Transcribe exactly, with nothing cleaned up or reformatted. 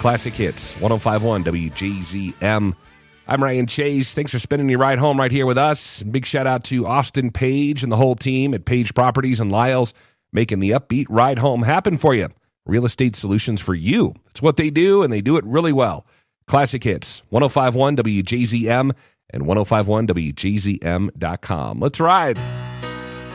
Classic Hits, ten fifty-one W J Z M. I'm Ryan Chase. Thanks for spending your ride home right here with us. Big shout out to Austin Page and the whole team at Page Properties and Lyles, making the upbeat ride home happen for you. Real estate solutions for you. It's what they do, and they do it really well. Classic Hits, ten fifty-one W J Z M and ten fifty-one W J Z M dot com. Let's ride.